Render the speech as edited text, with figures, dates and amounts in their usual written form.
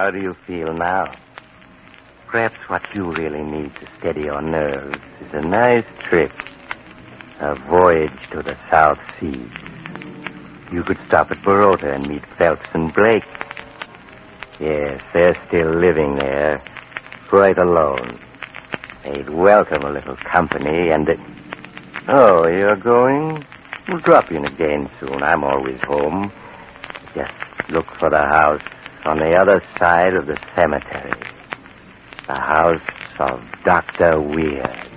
How do you feel now? Perhaps what you really need to steady your nerves is a nice trip. A voyage to the South Seas. You could stop at Baroda and meet Phelps and Blake. Yes, they're still living there, quite alone. They'd welcome a little company and... Oh, you're going? We'll drop in again soon. I'm always home. Just look for the house on the other side of the cemetery. The house of Dr. Weir.